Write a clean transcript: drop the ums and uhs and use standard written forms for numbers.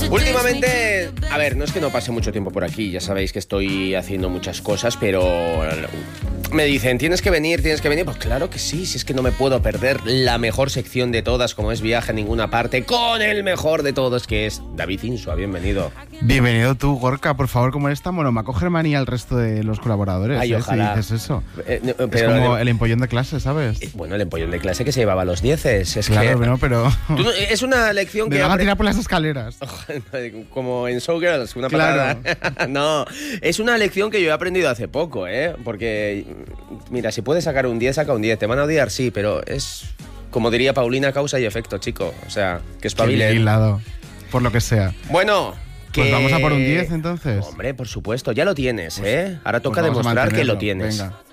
Últimamente, a ver, no es que no pase mucho tiempo por aquí, ya sabéis que estoy haciendo muchas cosas, pero me dicen, tienes que venir, pues claro que sí, si es que no me puedo perder la mejor sección de todas, como es Viaje a Ninguna Parte, con el mejor de todos, que es David Insua. Bienvenido. Bienvenido tú, Gorka, por favor, como eres tan monoma, coger manía al resto de los colaboradores. Ay, ojalá. Si dices eso. Pero es como el empollón de clase, ¿sabes? Bueno, el empollón de clase que se llevaba los 10, es claro, que... Bueno, pero... Es una lección que... Me van a tirar por las escaleras. Como en Showgirls, una claro. patada. No, es una lección que yo he aprendido hace poco, porque, mira, si puedes sacar un 10, saca un 10. Te van a odiar, sí, pero es, como diría Paulina, causa y efecto, chico. O sea, que espabilen. Vigilado, por lo que sea. Bueno... Pues vamos a por un 10, entonces. Hombre, por supuesto, ya lo tienes, pues, Ahora toca pues demostrar que lo tienes. Venga.